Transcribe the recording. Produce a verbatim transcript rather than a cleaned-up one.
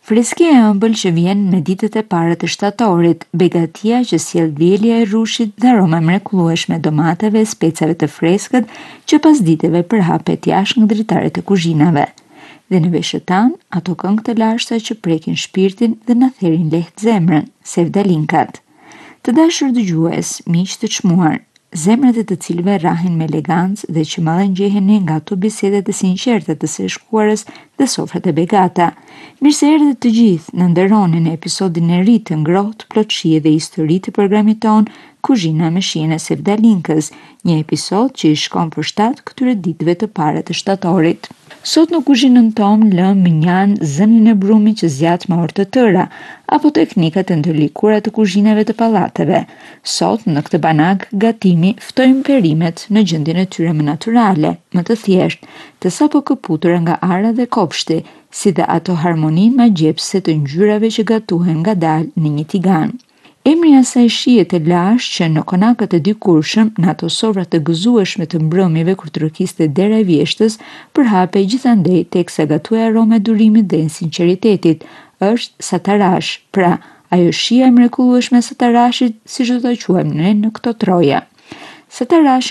Freskia e ëmbël që vjen në ditët e para të shtatorit, begatia që sjell dielja e rrushit dhe aroma mrekullueshme domateve e specave të freskët që pas ditëve përhapet jashtë nga dritaret e kuzhinave. Dhe në veshët tanë, ato këngë të lashta që prekin shpirtin dhe na therin lehtë zemrën, sevdalinkat. Të dashur dëgjues, miq të çmuar, zemrat e të cilëve rrahin me elegancë dhe që mallen gjeheni nga ato bisedet e sinqerta të së shkuarës dhe sofrat e begata. Mirë se erdhët të gjithë në nderoni në episodin e ri të ngrohtë plot shije dhe histori të programit ton Kuzhina me shijen e Sevdalinkës, një episod që i shkon për shtat këtyre ditëve të para të shtatorit. Sot në kuzhinën tonë lëm minjan zënin e brumit që zjat me orë të tëra, apo teknikat e ndërlikuara të kuzhinave të pallateve. Sot në këtë banak gatimi ftojmë perimet në gjendjen e tyre më natyrale, më të thjeshtë, të sapo këputura nga ara dhe kopshti, si dhe ato harmoni magjepse të ngjyrave që gatuhen ngadalë në një tigan. Emri i asaj shije të lashtë që në konakët e dikurshëm, në ato sofra të gëzueshme të mbrëmjeve kur tërkiste dera e vjeshtës, përhapej gjithandej teksa gatuaj aroma e durimit dhe sinqeritetit, është satarash, pra ajo shija e mrekullueshme e satarashit, siç do ta quajmë ne në këto troja. Satarashi